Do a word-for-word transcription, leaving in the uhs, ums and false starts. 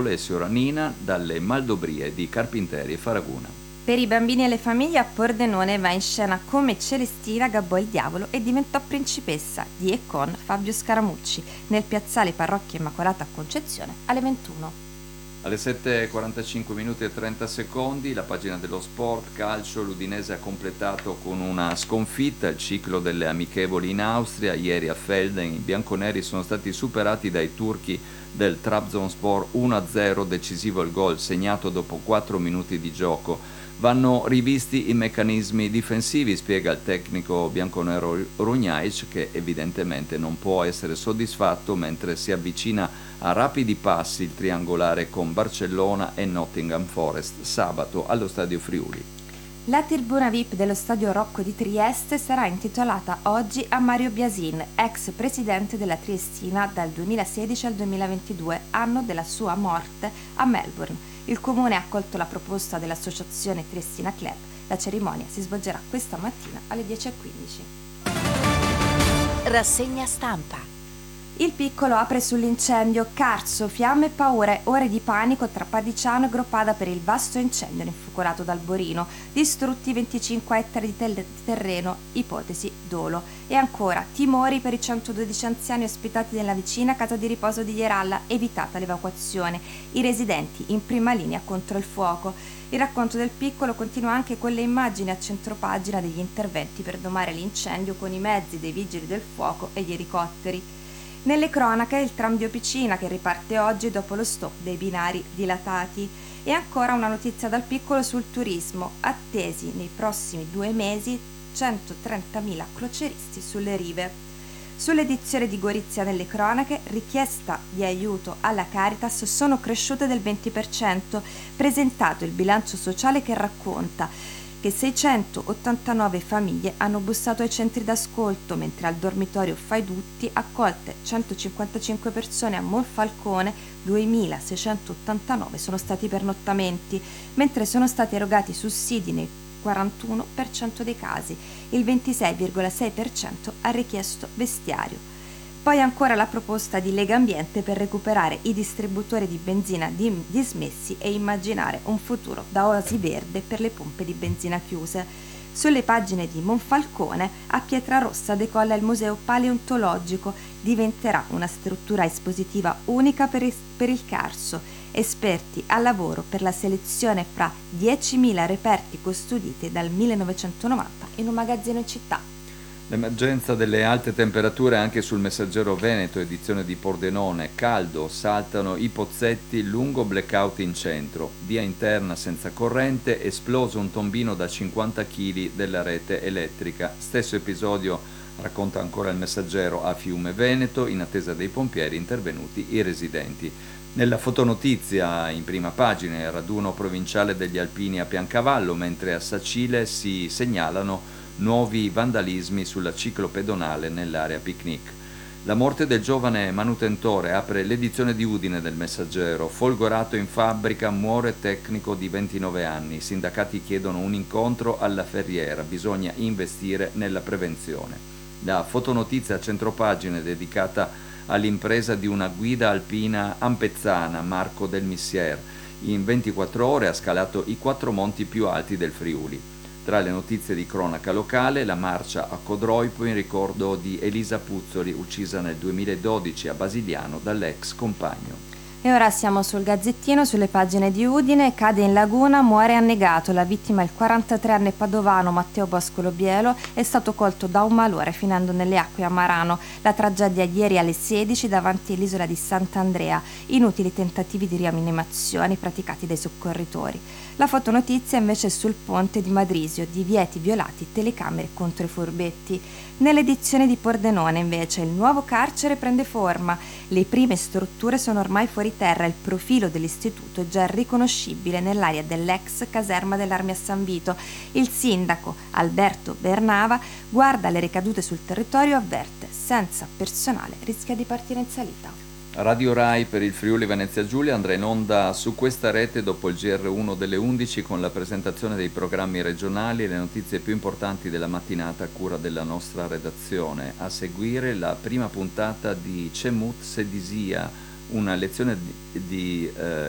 Alessio Ranina dalle Maldobrie di Carpinteri e Faraguna. Per i bambini e le famiglie a Pordenone va in scena Come Celestina gabbò il diavolo e diventò principessa di e con Fabio Scaramucci nel piazzale Parrocchia Immacolata Concezione alle ventuno. Alle sette e quarantacinque minuti e trenta secondi la pagina dello sport calcio, l'Udinese ha completato con una sconfitta il ciclo delle amichevoli in Austria. Ieri a Felden i bianconeri sono stati superati dai turchi del Trabzonspor uno a zero, decisivo il gol segnato dopo quattro minuti di gioco. Vanno rivisti i meccanismi difensivi, spiega il tecnico bianconero Runjaic, che evidentemente non può essere soddisfatto mentre si avvicina a rapidi passi il triangolare con Barcellona e Nottingham Forest sabato allo Stadio Friuli. La tribuna V I P dello Stadio Rocco di Trieste sarà intitolata oggi a Mario Biasin, ex presidente della Triestina dal duemilasedici al duemilaventidue, anno della sua morte a Melbourne. Il comune ha accolto la proposta dell'associazione Triestina Club. La cerimonia si svolgerà questa mattina alle dieci e quindici. Rassegna stampa. Il piccolo apre sull'incendio, Carso, fiamme e paure, ore di panico tra Padiciano e Groppada per il vasto incendio infuocolato dal Borino, distrutti venticinque ettari di, tel- di terreno, ipotesi dolo. E ancora, timori per i centododici anziani ospitati nella vicina casa di riposo di Ieralla, evitata l'evacuazione, i residenti in prima linea contro il fuoco. Il racconto del piccolo continua anche con le immagini a centropagina degli interventi per domare l'incendio con i mezzi dei vigili del fuoco e gli elicotteri. Nelle cronache il tram di Opicina che riparte oggi dopo lo stop dei binari dilatati. E ancora una notizia dal piccolo sul turismo, attesi nei prossimi due mesi centotrentamila croceristi sulle rive. Sull'edizione di Gorizia nelle cronache, richiesta di aiuto alla Caritas sono cresciute del venti per cento, presentato il bilancio sociale che racconta che seicentottantanove famiglie hanno bussato ai centri d'ascolto, mentre al dormitorio Faidutti accolte centocinquantacinque persone a Monfalcone, duemilaseicentottantanove sono stati pernottamenti, mentre sono stati erogati sussidi nei quarantuno per cento dei casi, il ventisei virgola sei per cento ha richiesto vestiario. Poi ancora la proposta di Lega Ambiente per recuperare i distributori di benzina dismessi e immaginare un futuro da oasi verde per le pompe di benzina chiuse. Sulle pagine di Monfalcone, a Pietrarossa decolla il museo paleontologico, diventerà una struttura espositiva unica per il, per il Carso. Esperti al lavoro per la selezione fra diecimila reperti custoditi dal millenovecentonovanta in un magazzino in città. L'emergenza delle alte temperature anche sul Messaggero Veneto, edizione di Pordenone. Caldo, saltano i pozzetti, lungo blackout in centro, via interna senza corrente, esploso un tombino da cinquanta chili della rete elettrica. Stesso episodio, racconta ancora il Messaggero, a Fiume Veneto, in attesa dei pompieri intervenuti i residenti. Nella fotonotizia in prima pagina il raduno provinciale degli alpini a Piancavallo, mentre a Sacile si segnalano nuovi vandalismi sulla ciclopedonale nell'area picnic. La morte del giovane manutentore apre l'edizione di Udine del Messaggero. Folgorato in fabbrica, muore tecnico di ventinove anni. I sindacati chiedono un incontro alla Ferriera, bisogna investire nella prevenzione. La fotonotizia a centropagina è dedicata all'impresa di una guida alpina ampezzana, Marco del Missier. In ventiquattro ore ha scalato i quattro monti più alti del Friuli. Tra le notizie di cronaca locale, la marcia a Codroipo in ricordo di Elisa Puzzoli, uccisa nel duemiladodici a Basiliano dall'ex compagno. E ora siamo sul Gazzettino, sulle pagine di Udine. Cade in laguna, muore annegato. La vittima è il quarantatreenne padovano Matteo Boscolo Bielo, è stato colto da un malore finendo nelle acque a Marano. La tragedia ieri alle sedici davanti all'isola di Sant'Andrea. Inutili tentativi di rianimazione praticati dai soccorritori. La fotonotizia invece è sul ponte di Madrisio, divieti violati, telecamere contro i furbetti. Nell'edizione di Pordenone invece il nuovo carcere prende forma, le prime strutture sono ormai fuori terra, il profilo dell'istituto è già riconoscibile nell'area dell'ex caserma dell'Armia a San Vito. Il sindaco Alberto Bernava guarda le ricadute sul territorio e avverte: senza personale rischia di partire in salita. Radio Rai per il Friuli Venezia Giulia andrà in onda su questa rete dopo il G R uno delle undici con la presentazione dei programmi regionali e le notizie più importanti della mattinata a cura della nostra redazione. A seguire la prima puntata di Cemut Sedisia, una lezione di, di eh,